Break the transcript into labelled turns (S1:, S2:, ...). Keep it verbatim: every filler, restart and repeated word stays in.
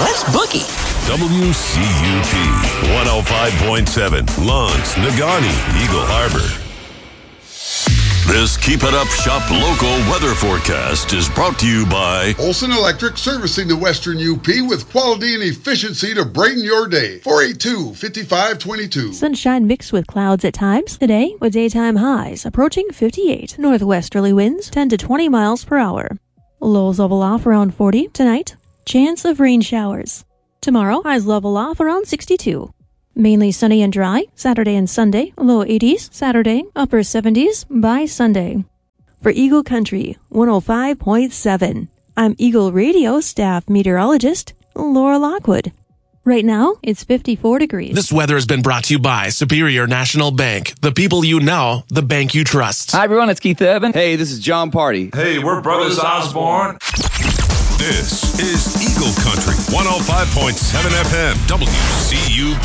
S1: Let's boogie.
S2: W C U P one oh five point seven, Lawrence, Negaunee, Eagle Harbor. This Keep It Up Shop local weather forecast is brought to you by
S3: Olson Electric, servicing the Western U P with quality and efficiency to brighten your day. four eight two, five five two two.
S4: Sunshine mixed with clouds at times today, with daytime highs approaching fifty-eight. Northwesterly winds ten to twenty miles per hour. Lows level off around forty tonight. Chance of rain showers. Tomorrow, highs level off around sixty-two. Mainly sunny and dry, Saturday and Sunday, low eighties, Saturday, upper seventies by Sunday. For Eagle Country, one oh five point seven, I'm Eagle Radio staff meteorologist, Laura Lockwood. Right now, it's fifty-four degrees.
S5: This weather has been brought to you by Superior National Bank. The people you know, the bank you trust.
S6: Hi, everyone. It's Keith Urban. Hey, this is John Party.
S7: Hey, we're Brothers Osborne.
S2: This is Eagle Country one oh five point seven F M, W C U P.